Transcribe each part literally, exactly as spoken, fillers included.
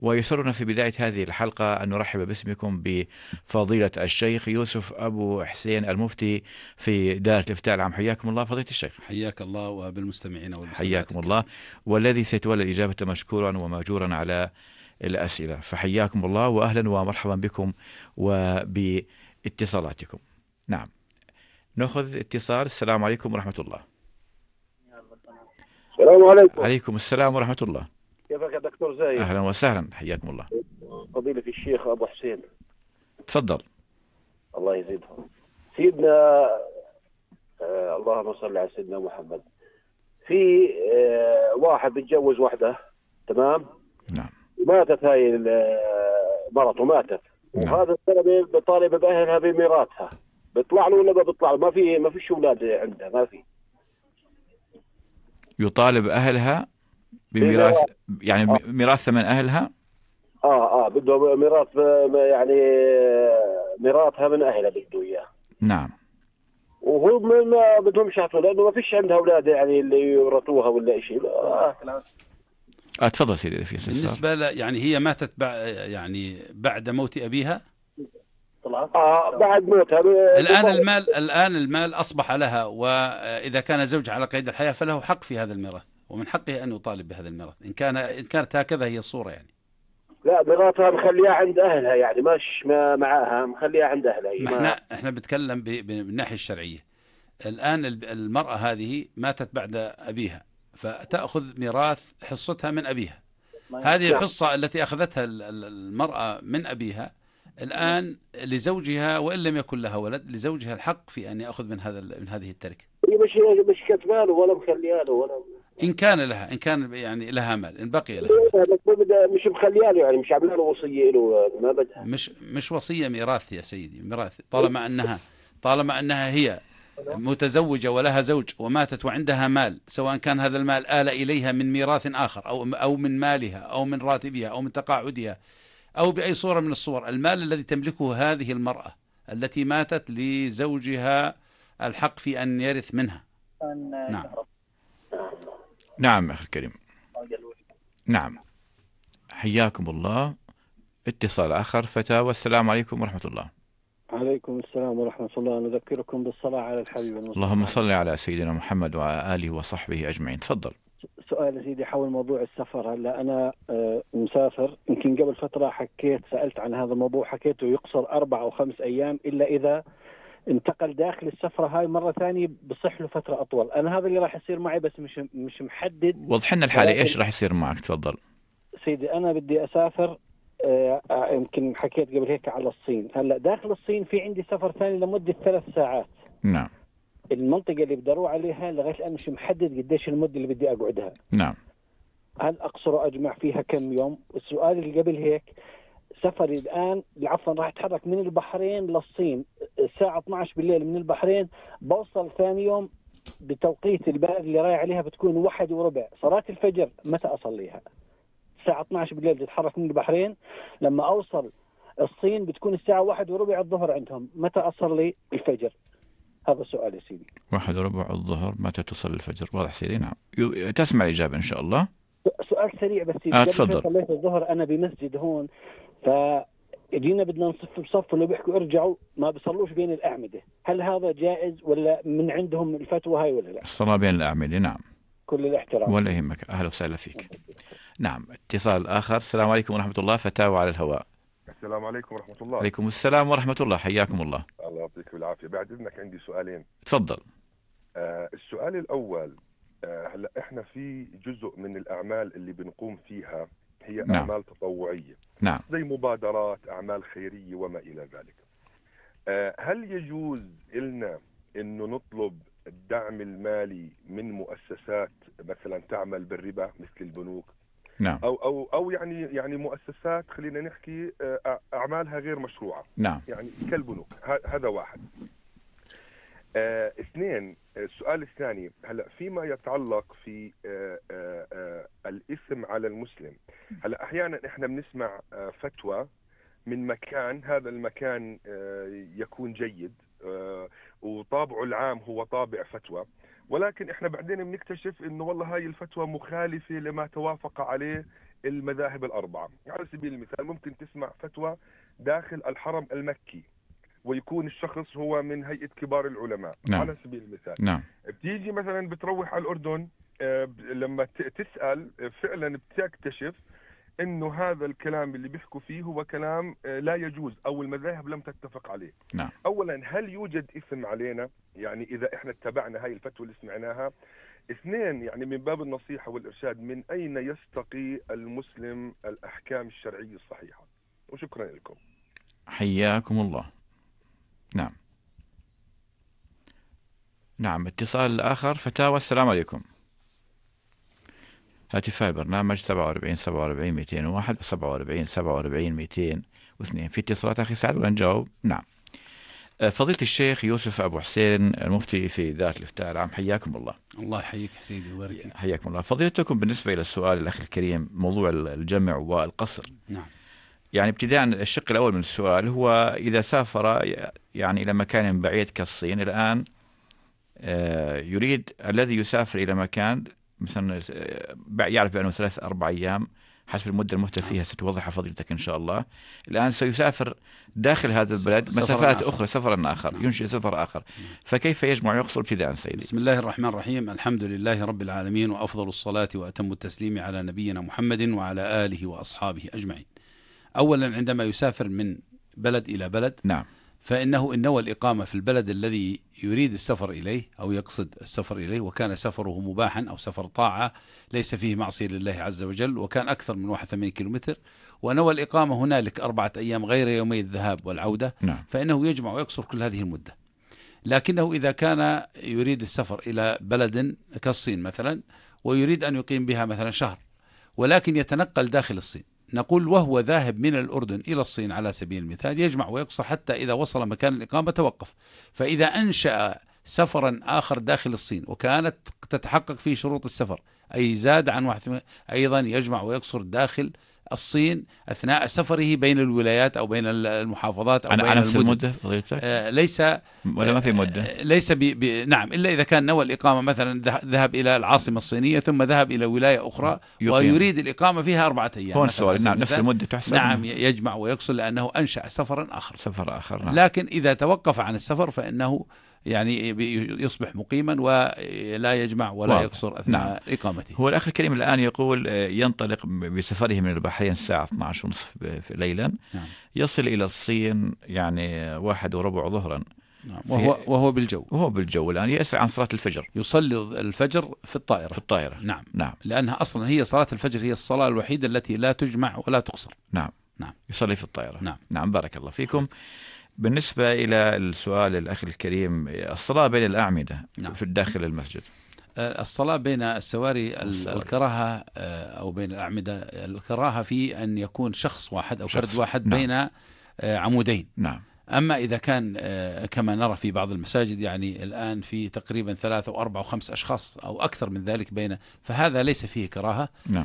ويسرنا في بداية هذه الحلقة أن نرحب باسمكم بفضيلة الشيخ يوسف أبو حسين المفتي في دار الإفتاء العام. حياكم الله فضيلة الشيخ. حياك الله وبالمستمعين والمستمعات. حياكم الله، والذي سيتولى الإجابة مشكورا ومأجورا على الأسئلة، فحياكم الله وأهلا ومرحبا بكم وباتصالاتكم. نعم، نأخذ اتصال. السلام عليكم ورحمة الله. السلام عليكم. عليكم السلام ورحمة الله. كيفك يا دكتور زايد؟ أهلا وسهلا، حياكم الله. فضيلة الشيخ أبو حسين، تفضل. الله يزيدهم. سيدنا آه اللهم صل على سيدنا محمد. في آه واحد بيتجوز واحدة، تمام؟ نعم. ماتت هاي مرته، ماتت. نعم. وهذا السنة بطالب بأهلها بميراثها، بيطلع له ولا ما بيطلع له؟ ما في ما فيش أولاد عندها، ما في. يطالب أهلها بميراث، يعني آه. ميراث من أهلها. اه اه بده ميراث، يعني ميراثها من أهلها بده إياه. نعم. وهو ما بدهمش يعطوا لانه ما فيش عندها اولاد يعني اللي يورثوها ولا شيء. آه. اتفضل سيدي في استفسار. بالنسبة ل يعني هي ماتت بع يعني بعد موت أبيها. اه بعد موتها. الآن المال الآن المال أصبح لها، وإذا كان زوج على قيد الحياة فله حق في هذا الميراث، ومن حقه أن يطالب بهذا الميراث إن كان إن كانت هكذا هي الصورة يعني. لا، ميراثها مخليها عند أهلها، يعني مش ما معاها، مخليها عند أهلها. ما احنا احنا بنتكلم بالناحية الشرعية. الآن المرأة هذه ماتت بعد أبيها، فتأخذ ميراث حصتها من أبيها. هذه الحصة التي أخذتها المرأة من أبيها الآن لزوجها، وإن لم يكن لها ولد لزوجها الحق في أن يأخذ من هذا من هذه التركة. مش مش كتباله ولا مخلياله ولا إن كان لها إن كان يعني لها مال، إن بقي لها. مش مخلياله، يعني مش عامله له وصية له، ما بدها. مش مش وصية، ميراث يا سيدي، ميراث. طالما أنها طالما أنها هي متزوجة ولها زوج وماتت وعندها مال، سواء كان هذا المال آل إليها من ميراث آخر أو أو من مالها أو من راتبها أو من تقاعدها أو بأي صورة من الصور، المال الذي تملكه هذه المرأة التي ماتت لزوجها الحق في أن يرث منها. نعم. نعم أخي الكريم. نعم، حياكم الله. اتصال آخر فتاوى. السلام عليكم ورحمة الله. عليكم السلام ورحمة الله. نذكركم بالصلاة على الحبيب المصطفى. اللهم صل على سيدنا محمد وعلى آله وصحبه أجمعين. تفضل. سؤال سيدي حول موضوع السفر. هلا أنا مسافر، يمكن قبل فترة حكيت سألت عن هذا الموضوع، حكيته يقصر أربع أو خمس أيام، إلا إذا انتقل داخل السفرة هاي مرة ثانية بصح له فترة أطول. أنا هذا اللي راح يصير معي، بس مش مش محدد. وضحنا الحالة، إيش راح يصير معك؟ تفضل سيدي. أنا بدي أسافر، آه يمكن حكيت قبل هيك على الصين. هلا داخل الصين في عندي سفر ثاني لمدة ثلاث ساعات. نعم. المنطقة اللي بدي أروح عليها لغاية الآن مش محدد قديش المدة اللي بدي أقعدها. نعم. هل أقصر وأجمع فيها كم يوم؟ السؤال اللي قبل هيك، سفري الآن عفوا راح أتحرك من البحرين للصين الساعة اثني عشر بالليل من البحرين، بوصل ثاني يوم بتوقيت البلد اللي رايح عليها بتكون واحد وربع. صلاة الفجر متى أصليها؟ الساعة اثني عشر بالليل بتتحرك من البحرين، لما أوصل الصين بتكون الساعة واحد وربع الظهر عندهم، متى أصلي الفجر؟ هذا السؤال يا سيدي. واحد وربع الظهر متى تصلي الفجر؟ واضح سيدي. نعم، تسمع الإجابة إن شاء الله. سؤال سريع بس سيدي. آه قبل تفضل. صليت الظهر أنا بمسجد هون، فجينا بدنا نصف بصف ولو بيحكوا ارجعوا ما بيصلوش بين الأعمدة. هل هذا جائز ولا من عندهم الفتوى هاي ولا لا؟ الصلاة بين الأعمدة. نعم. كل الاحترام. ولا يهمك، أهلا وسهلا فيك. نعم، اتصال آخر. السلام عليكم ورحمة الله. فتاوى على الهواء. السلام عليكم ورحمة الله. عليكم السلام ورحمة الله، حياكم الله. الله يعطيك بالعافية. بعد إذنك عندي سؤالين. تفضل. آه السؤال الأول، آه هلا إحنا في جزء من الأعمال اللي بنقوم فيها هي نعم. أعمال تطوعية. نعم. زي مبادرات، أعمال خيرية وما إلى ذلك. آه هل يجوز إلنا إنه نطلب الدعم المالي من مؤسسات مثلا تعمل بالربا مثل البنوك؟ نعم. أو أو أو يعني يعني مؤسسات خلينا نحكي أعمالها غير مشروعة. نعم. يعني كالبنوك. هذا واحد. آه، اثنين، السؤال الثاني، هلا فيما يتعلق في آه آه آه الاسم على المسلم. هلا أحيانا إحنا بنسمع آه فتوى من مكان، هذا المكان آه يكون جيد آه وطابعه العام هو طابع فتوى، ولكن احنا بعدين بنكتشف انه والله هاي الفتوى مخالفة لما توافق عليه المذاهب الأربعة. على سبيل المثال ممكن تسمع فتوى داخل الحرم المكي ويكون الشخص هو من هيئة كبار العلماء. نعم. على سبيل المثال نعم. بتيجي مثلا بتروح على الأردن، لما تسأل فعلا بتكتشف انه هذا الكلام اللي بيحكوا فيه هو كلام لا يجوز او المذاهب لم تتفق عليه. نعم. اولا هل يوجد اثم علينا يعني اذا احنا اتبعنا هاي الفتوى اللي سمعناها؟ اثنين، يعني من باب النصيحة والارشاد، من اين يستقي المسلم الاحكام الشرعية الصحيحة؟ وشكرا لكم. حياكم الله. نعم. نعم. اتصال آخر. فتاوى. السلام عليكم. هاتفاء البرنامج سبعة وأربعين سبعة وأربعين مئتين وواحد وسبعة وأربعين سبعة وأربعين مئتين واثنين. في اتصالات أخي سعد ولا نجاوب؟ نعم. فضيلة الشيخ يوسف أبو حسين المفتي في دار الإفتاء العام، حياكم الله. الله يحييك سيدي وبارك. حياكم الله. فضيلتكم بالنسبة إلى السؤال الأخ الكريم، موضوع الجمع والقصر. نعم. يعني ابتداء الشق الأول من السؤال هو إذا سافر يعني إلى مكان بعيد كالصين الآن، يريد الذي يسافر إلى مكان مثلا يعرف بأنه ثلاث أربع أيام حسب المدة المفتى فيها ستوضحها فضيلتك إن شاء الله، الآن سيسافر داخل هذا البلد مسافات أخرى، سفرا آخر، نعم. ينشئ سفر آخر، فكيف يجمع ويقصر ابتداء سيدي؟ بسم الله الرحمن الرحيم. الحمد لله رب العالمين، وأفضل الصلاة وأتم التسليم على نبينا محمد وعلى آله وأصحابه أجمعين. أولا عندما يسافر من بلد إلى بلد، نعم، فإنه إن نوى الإقامة في البلد الذي يريد السفر إليه أو يقصد السفر إليه، وكان سفره مباحا أو سفر طاعة ليس فيه معصية لله عز وجل، وكان أكثر من واحد وثمانين كيلومتر، ونوى الإقامة هنالك أربعة أيام غير يومي الذهاب والعودة، نعم. فإنه يجمع ويقصر كل هذه المدة. لكنه إذا كان يريد السفر إلى بلد كالصين مثلا ويريد أن يقيم بها مثلا شهر، ولكن يتنقل داخل الصين، نقول وهو ذاهب من الأردن إلى الصين على سبيل المثال يجمع ويقصر حتى إذا وصل مكان الإقامة توقف. فإذا أنشأ سفرا آخر داخل الصين وكانت تتحقق فيه شروط السفر، أي زاد عن واحد، أيضا يجمع ويقصر داخل الصين أثناء سفره بين الولايات أو بين المحافظات أو بين على نفس المدن. المدة آه ليس ولا ما في مدة؟ آه ليس ب... ب... نعم، إلا إذا كان نوى الإقامة مثلا ذهب إلى العاصمة الصينية ثم ذهب إلى ولاية أخرى يقيم. ويريد الإقامة فيها أربعة أيام. هون السؤال، نعم، نفس المدة تحسب. نعم، يجمع ويقصر لأنه أنشأ سفرا آخر. سفر آخر، نعم. لكن إذا توقف عن السفر فإنه يعني يصبح مقيما ولا يجمع ولا واضح. يقصر أثناء نعم. إقامته. هو الأخ الكريم الآن يقول ينطلق بسفره من البحرين الساعة اثنتي عشرة ونصف ليلا، نعم. يصل إلى الصين يعني واحد وربع ظهرا، نعم. وهو وهو بالجو وهو بالجو الآن يسعى عن صلاة الفجر، يصلي الفجر في الطائرة في الطائرة نعم. نعم، لأنها أصلا هي صلاة الفجر هي الصلاة الوحيدة التي لا تجمع ولا تقصر. نعم نعم، يصلي في الطائرة. نعم. نعم، بارك الله فيكم. بالنسبة إلى السؤال الأخ الكريم، الصلاة بين الأعمدة، نعم. في الداخل المسجد، الصلاة بين السواري، السواري. الكراهة أو بين الأعمدة، الكراهة في أن يكون شخص واحد أو فرد شخص. واحد نعم. بين عمودين. نعم. أما إذا كان كما نرى في بعض المساجد يعني الآن في تقريبا ثلاثة وأربعة وخمس أشخاص أو أكثر من ذلك بين، فهذا ليس فيه كراهة، نعم.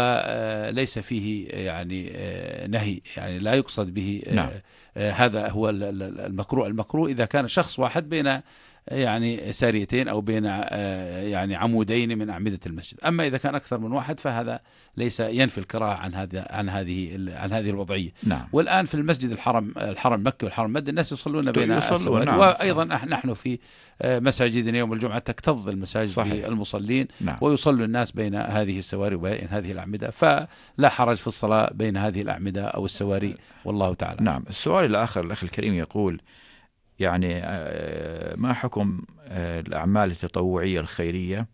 وليس فيه يعني نهي، يعني لا يقصد به نعم. هذا هو المكروه. المكروه إذا كان شخص واحد بين يعني ساريتين أو بين يعني عمودين من أعمدة المسجد. أما إذا كان أكثر من واحد فهذا ليس ينفي الكراهة عن هذا عن هذه عن هذه الوضعية. نعم. والآن في المسجد الحرم الحرم مكي والحرم مدينة الناس يصلون بين يصلون. نعم. وأيضا نحن في مساجدنا يوم الجمعة تكتظ المساجد صحيح. بالمصلين. نعم. ويصلي الناس بين هذه السواري وبين هذه الأعمدة، فلا حرج في الصلاة بين هذه الأعمدة أو السواري، والله تعالى. نعم. السؤال الآخر الأخ الكريم يقول يعني ما حكم الأعمال التطوعية الخيرية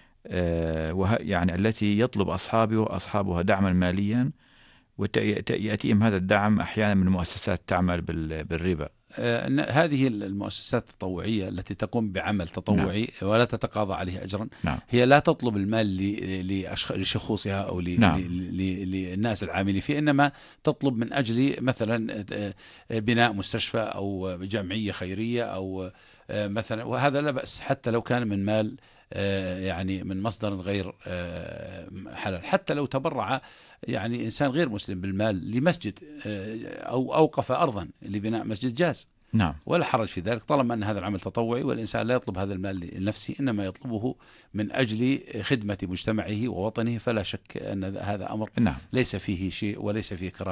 يعني التي يطلب أصحابه أصحابها دعما ماليا ويأتيهم هذا الدعم أحيانا من مؤسسات تعمل بالربا؟ آه هذه المؤسسات التطوعية التي تقوم بعمل تطوعي، نعم. ولا تتقاضى عليه أجرا، نعم. هي لا تطلب المال لشخوصها أو نعم. للناس العاملين فيه، إنما تطلب من أجل مثلا بناء مستشفى أو جمعية خيرية أو مثلا، وهذا لا بأس حتى لو كان من مال يعني من مصدر غير حلال. حتى لو تبرع يعني إنسان غير مسلم بالمال لمسجد أو أوقف أرضا لبناء مسجد جاز، نعم. ولا حرج في ذلك، طالما أن هذا العمل تطوعي، والإنسان لا يطلب هذا المال لنفسه، إنما يطلبه من أجل خدمة مجتمعه ووطنه، فلا شك أن هذا أمر نعم. ليس فيه شيء وليس فيه كراهة.